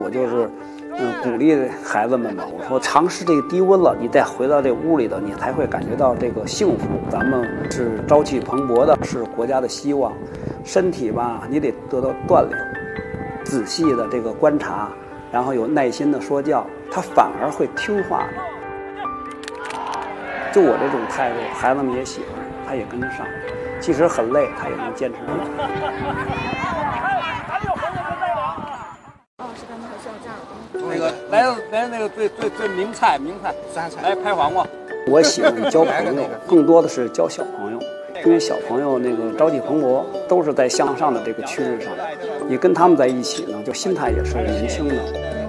我就是，鼓励孩子们吧。我说尝试这个低温了，你再回到这屋里头，你才会感觉到这个幸福。咱们是朝气蓬勃的，是国家的希望。身体吧，你得得到锻炼，仔细的这个观察，然后有耐心的说教，他反而会听话的。就我这种态度，孩子们也喜欢，他也跟着上。即使很累，他也能坚持住。 那个来那个最名菜，来拍黄瓜。 我喜欢交朋友，更多的是交小朋友，因为小朋友那个朝气蓬勃，都是在向上的这个趋势上。你跟他们在一起呢，就心态也是年轻的。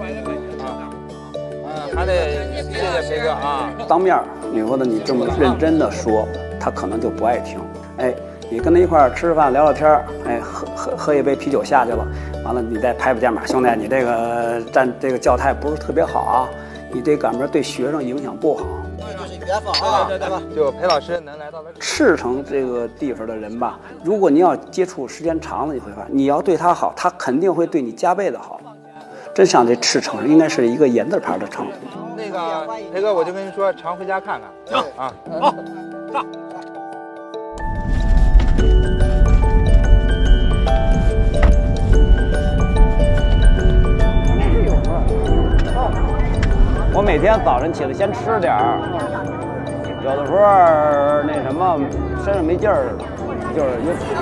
还得谢谢培哥啊。 当面你说的你这么认真的说，他可能就不爱听。哎，你跟他一块儿吃饭聊聊天儿，哎，喝一杯啤酒下去了，完了你再拍拍肩膀，兄弟，你这个这个教态不是特别好啊，你这赶明对学生影响不好。 就是缘分啊，对吧？ 就裴老师能来到赤城这个地方的人吧，如果你要接触时间长了，你会发现你要对他好，他肯定会对你加倍的好。真像这赤城应该是一个言字旁的城。 那个裴哥，我就跟你说，常回家看看。行啊，好，上。 我每天早晨起来先吃点儿，有的时候那什么身上没劲儿，就是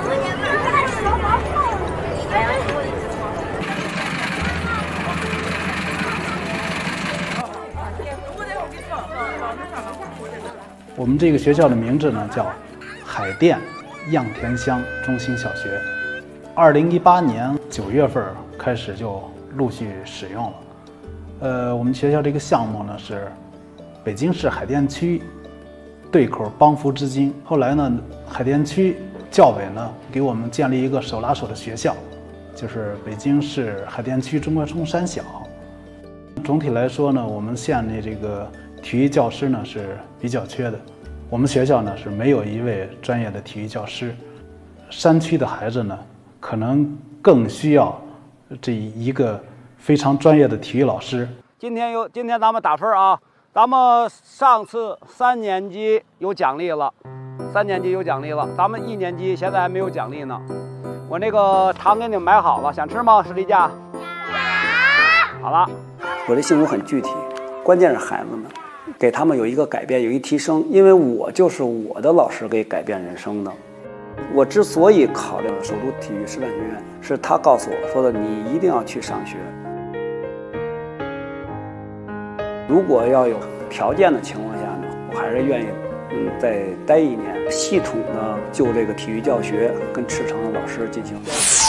我们这个学校的名字呢叫海淀样田乡中心小学。2018年9月份开始就陆续使用了。我们学校这个项目呢是北京市海淀区对口帮扶之金。后来呢，海淀区教委呢给我们建立一个手拉手的学校，就是北京市海淀区中关村三小。总体来说呢，我们县的这个体育教师呢是比较缺的。我们学校呢是没有一位专业的体育教师，山区的孩子呢可能更需要这一个非常专业的体育老师。 今天咱们打分啊，咱们上次3年级有奖励了，3年级有奖励了，咱们1年级现在还没有奖励呢。我那个糖给你们买好了，想吃吗？士力架。好了，我这幸福很具体，关键是孩子们，给他们有一个改变，有一提升，因为我就是我的老师给改变人生的。我之所以考虑首都体育师范学院，是他告诉我说的，你一定要去上学。如果要有条件的情况下呢，我还是愿意再待1年，系统的就这个体育教学跟赤城的老师进行。